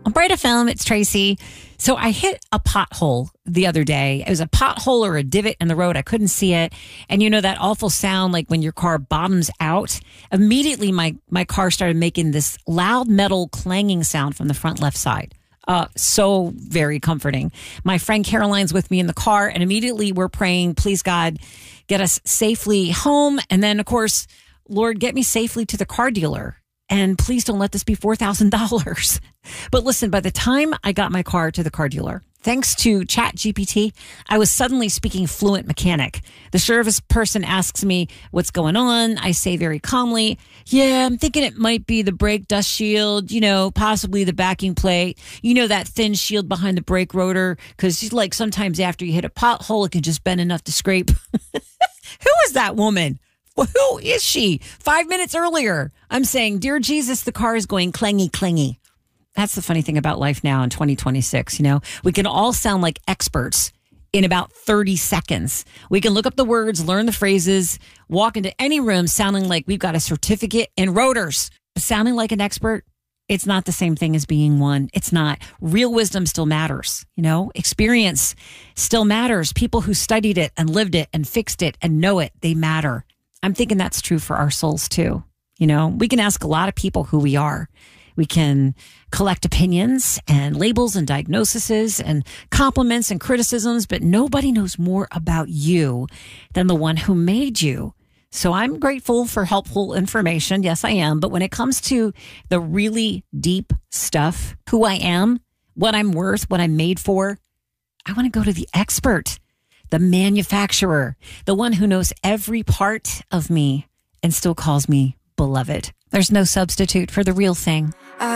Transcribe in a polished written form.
On Bright FM, it's Tracy. So I hit a pothole the other day. It was a pothole or a divot in the road. I couldn't see it. And you know that awful sound like when your car bottoms out? Immediately, my car started making this loud metal clanging sound from the front left side. So very comforting. My friend Caroline's with me in the car, and immediately we're praying, please God, get us safely home. And then, of course, Lord, get me safely to the car dealer. And please don't let this be $4,000. But listen, by the time I got my car to the car dealer, thanks to ChatGPT, I was suddenly speaking fluent mechanic. The service person asks me what's going on. I say very calmly, yeah, I'm thinking it might be the brake dust shield, possibly the backing plate, that thin shield behind the brake rotor. Because like sometimes after you hit a pothole, it can just bend enough to scrape. Who is that woman? Well, who is she? 5 minutes earlier, I'm saying, dear Jesus, the car is going clangy, clingy. That's the funny thing about life now in 2026. We can all sound like experts in about 30 seconds. We can look up the words, learn the phrases, walk into any room sounding like we've got a certificate in rotors. Sounding like an expert, it's not the same thing as being one. It's not. Real wisdom still matters. Experience still matters. People who studied it and lived it and fixed it and know it, they matter. I'm thinking that's true for our souls too. We can ask a lot of people who we are. We can collect opinions and labels and diagnoses and compliments and criticisms, but nobody knows more about you than the one who made you. So I'm grateful for helpful information. Yes, I am. But when it comes to the really deep stuff, who I am, what I'm worth, what I'm made for, I want to go to the expert. The manufacturer, the one who knows every part of me and still calls me beloved. There's no substitute for the real thing.